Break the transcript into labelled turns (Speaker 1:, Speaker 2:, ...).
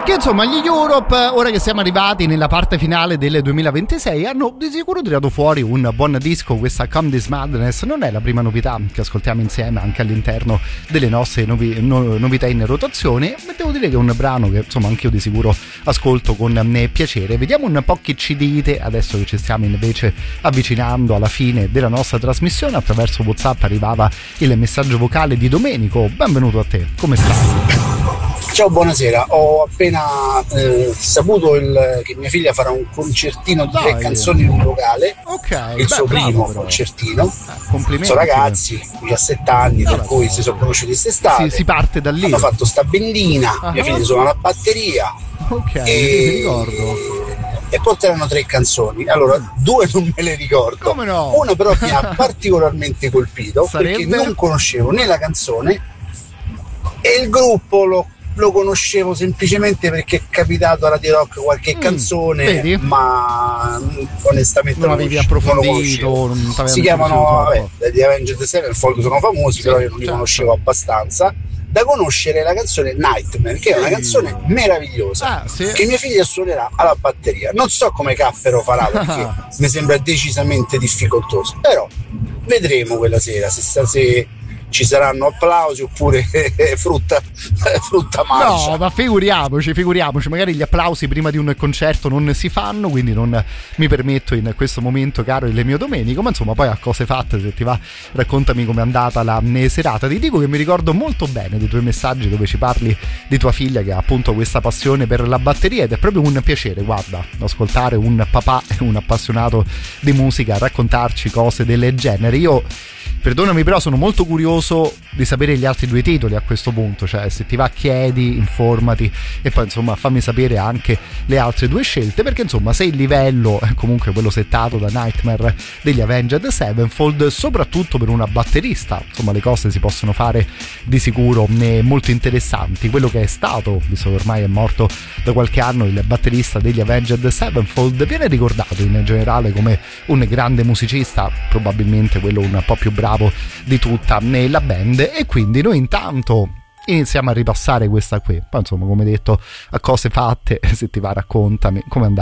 Speaker 1: Che insomma gli Europe, ora che siamo arrivati nella parte finale del 2026, hanno di sicuro tirato fuori un buon disco. Questa Come This Madness non è la prima novità che ascoltiamo insieme anche all'interno delle nostre novità in rotazione, ma devo dire che è un brano che insomma anche io di sicuro ascolto con piacere. Vediamo un po' che ci dite adesso che ci stiamo invece avvicinando alla fine della nostra trasmissione. Attraverso WhatsApp arrivava il messaggio vocale di Domenico. Benvenuto a te, come stai?
Speaker 2: Ciao, buonasera. Ho appena saputo che mia figlia farà un concertino di 3 canzoni in un locale.
Speaker 1: Ok,
Speaker 2: il suo primo
Speaker 1: però.
Speaker 2: Concertino.
Speaker 1: Complimenti.
Speaker 2: Sono ragazzi, 17 anni, per cui si sono conosciuti quest'estate.
Speaker 1: Si parte da lì.
Speaker 2: Hanno fatto sta bendina, mia figlia suona la batteria.
Speaker 1: Ok, mi ricordo.
Speaker 2: E porteranno 3 canzoni. Allora, 2 non me le ricordo.
Speaker 1: Come no?
Speaker 2: Una però mi ha particolarmente colpito.
Speaker 1: Sarebbe?
Speaker 2: Perché non conoscevo né la canzone e il gruppo lo conoscevo semplicemente perché è capitato a Radio Rock qualche canzone,
Speaker 1: vedi?
Speaker 2: Ma onestamente
Speaker 1: non avevi approfondito, non
Speaker 2: si chiamano The Avenged Sevenfold, sono famosi, però io non li conoscevo abbastanza da conoscere la canzone Nightmare, che è una canzone meravigliosa, che mia figlia suonerà alla batteria. Non so come caffero farà, perché mi sembra decisamente difficoltoso, però vedremo quella sera se ci saranno applausi oppure frutta marcia.
Speaker 1: No, ma figuriamoci, magari gli applausi prima di un concerto non si fanno, quindi non mi permetto in questo momento, caro il mio Domenico, ma insomma poi a cose fatte, se ti va raccontami com'è andata la serata. Ti dico che mi ricordo molto bene dei tuoi messaggi dove ci parli di tua figlia che ha appunto questa passione per la batteria, ed è proprio un piacere, guarda, ascoltare un papà e un appassionato di musica raccontarci cose del genere. Io, perdonami, però sono molto curioso di sapere gli altri 2 titoli a questo punto, cioè se ti va chiedi, informati e poi insomma fammi sapere anche le altre 2 scelte, perché insomma se il livello è comunque quello settato da Nightmare degli Avenged Sevenfold, soprattutto per una batterista, insomma le cose si possono fare di sicuro molto interessanti. Quello che è stato, visto che ormai è morto da qualche anno, il batterista degli Avenged Sevenfold, viene ricordato in generale come un grande musicista, probabilmente quello un po' più bravo di tutta la band, e quindi noi intanto iniziamo a ripassare questa qui. Poi insomma, come detto, a cose fatte, se ti va raccontami com'è andata